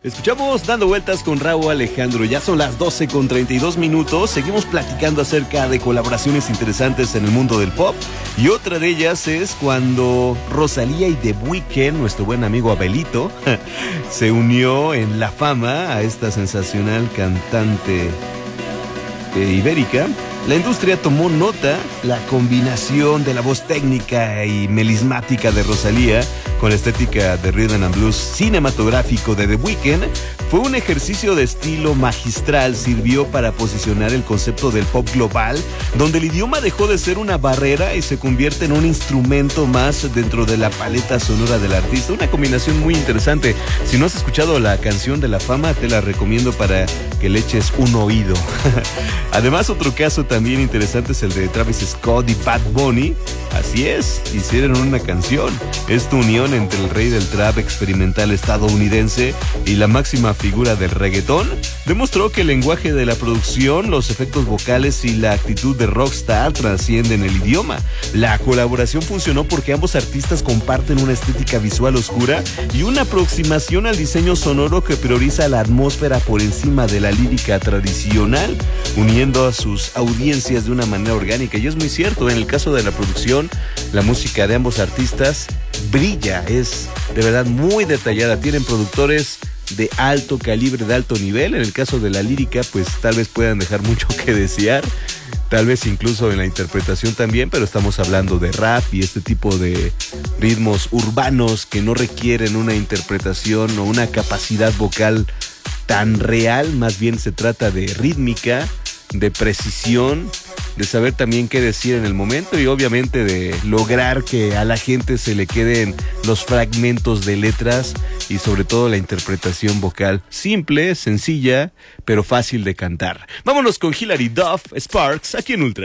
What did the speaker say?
Escuchamos Dando Vueltas con Rauw Alejandro. Ya son las 12:32. Seguimos platicando acerca de colaboraciones interesantes en el mundo del pop. Y otra de ellas es cuando Rosalía y The Weeknd, nuestro buen amigo Abelito, se unió en la fama a esta sensacional cantante ibérica. La industria tomó nota. La combinación de la voz técnica y melismática de Rosalía con la estética de rhythm and blues cinematográfico de The Weeknd fue un ejercicio de estilo magistral. Sirvió para posicionar el concepto del pop global, donde el idioma dejó de ser una barrera y se convierte en un instrumento más dentro de la paleta sonora del artista. Una combinación muy interesante. Si no has escuchado la canción de la fama, te la recomiendo para que le eches un oído. Además, otro caso también interesante es el de Travis Scott y Bad Bunny. Así es, hicieron una canción. Esta unión entre el rey del trap experimental estadounidense y la máxima figura del reggaetón demostró que el lenguaje de la producción, los efectos vocales y la actitud de rockstar trascienden el idioma. La colaboración funcionó porque ambos artistas comparten una estética visual oscura y una aproximación al diseño sonoro que prioriza la atmósfera por encima de la lírica tradicional, uniendo a sus audiencias de una manera orgánica. Y es muy cierto, en el caso de la producción, la música de ambos artistas brilla, es de verdad muy detallada. Tienen productores de alto calibre, de alto nivel. En el caso de la lírica, pues tal vez puedan dejar mucho que desear, tal vez incluso en la interpretación también, pero estamos hablando de rap y este tipo de ritmos urbanos que no requieren una interpretación o una capacidad vocal tan real. Más bien se trata de rítmica, de precisión, de saber también qué decir en el momento y obviamente de lograr que a la gente se le queden los fragmentos de letras y sobre todo la interpretación vocal simple, sencilla, pero fácil de cantar. Vámonos con Hilary Duff, Sparks, aquí en Ultra.